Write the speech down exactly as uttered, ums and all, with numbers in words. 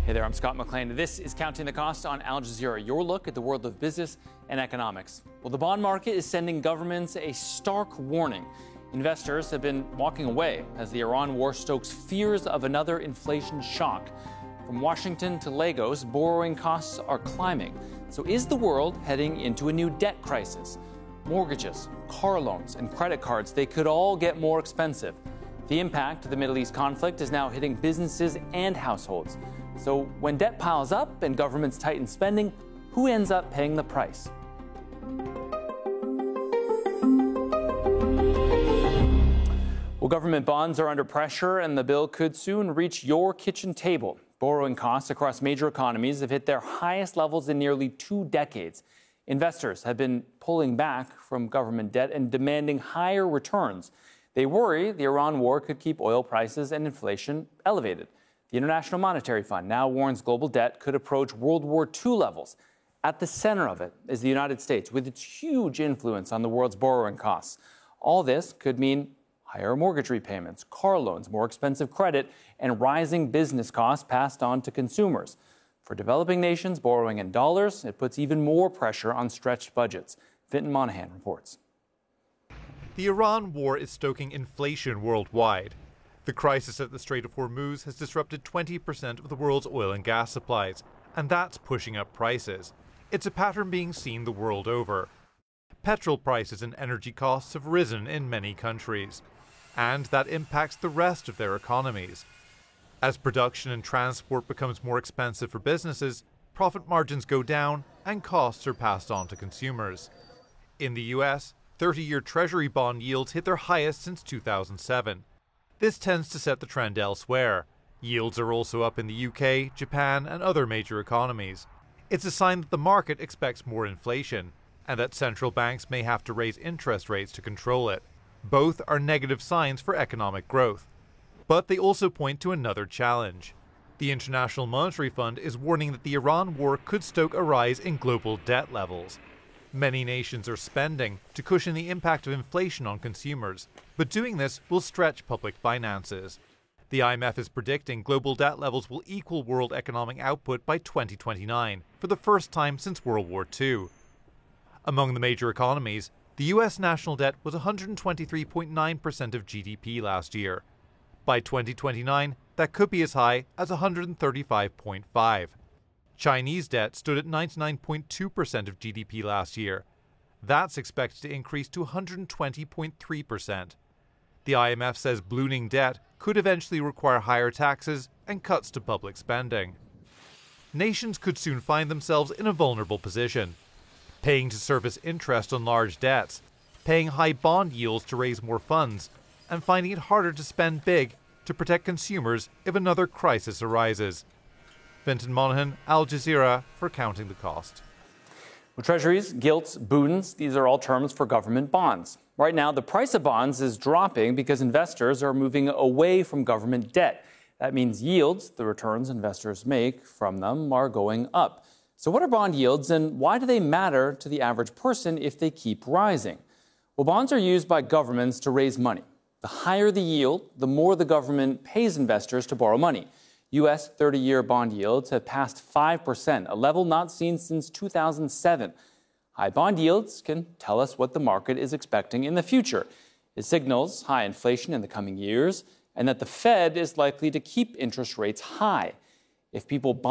Hey there, I'm Scott McLean. This is Counting the Cost on Al Jazeera, your look at the world of business and economics. Well, the bond market is sending governments a stark warning. Investors have been walking away as the Iran war stokes fears of another inflation shock. From Washington to Lagos, borrowing costs are climbing. So is the world heading into a new debt crisis? Mortgages, car loans, and credit cards, they could all get more expensive. The impact of the Middle East conflict is now hitting businesses and households. So when debt piles up and governments tighten spending, who ends up paying the price? Well, government bonds are under pressure, and the bill could soon reach your kitchen table. Borrowing costs across major economies have hit their highest levels in nearly two decades. Investors have been pulling back from government debt and demanding higher returns. They worry the Iran war could keep oil prices and inflation elevated. The International Monetary Fund now warns global debt could approach World War Two levels. At the center of it is the United States, with its huge influence on the world's borrowing costs. All this could mean higher mortgage repayments, car loans, more expensive credit, and rising business costs passed on to consumers. For developing nations borrowing in dollars, it puts even more pressure on stretched budgets. Fintan Monahan reports. The Iran war is stoking inflation worldwide. The crisis at the Strait of Hormuz has disrupted twenty percent of the world's oil and gas supplies, and that's pushing up prices. It's a pattern being seen the world over. Petrol prices and energy costs have risen in many countries, and that impacts the rest of their economies. As production and transport becomes more expensive for businesses, profit margins go down and costs are passed on to consumers. In the U S, thirty-year Treasury bond yields hit their highest since two thousand seven. This tends to set the trend elsewhere. Yields are also up in the U K, Japan, and other major economies. It's a sign that the market expects more inflation, and that central banks may have to raise interest rates to control it. Both are negative signs for economic growth. But they also point to another challenge. The International Monetary Fund is warning that the Iran war could stoke a rise in global debt levels. Many nations are spending to cushion the impact of inflation on consumers, but doing this will stretch public finances. The I M F is predicting global debt levels will equal world economic output by twenty twenty-nine, for the first time since World War Two. Among the major economies, the U S national debt was one hundred twenty-three point nine percent of G D P last year. By twenty twenty-nine, that could be as high as one hundred thirty-five point five. Chinese debt stood at ninety-nine point two percent of G D P last year. That's expected to increase to one hundred twenty point three percent. The I M F says ballooning debt could eventually require higher taxes and cuts to public spending. Nations could soon find themselves in a vulnerable position, paying to service interest on large debts, paying high bond yields to raise more funds, and finding it harder to spend big to protect consumers if another crisis arises. Fintan Monahan, Al Jazeera, for Counting the Cost. Well, treasuries, gilts, boons, these are all terms for government bonds. Right now, the price of bonds is dropping because investors are moving away from government debt. That means yields, the returns investors make from them, are going up. So what are bond yields, and why do they matter to the average person if they keep rising? Well, bonds are used by governments to raise money. The higher the yield, the more the government pays investors to borrow money. U S thirty-year bond yields have passed five percent, a level not seen since two thousand seven. High bond yields can tell us what the market is expecting in the future. It signals high inflation in the coming years and that the Fed is likely to keep interest rates high. If people buy